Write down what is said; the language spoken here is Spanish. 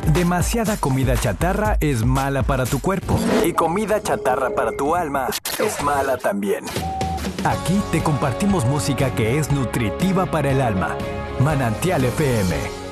Demasiada comida chatarra es mala para tu cuerpo. Y comida chatarra para tu alma es mala también. Aquí te compartimos música que es nutritiva para el alma. Manantial FM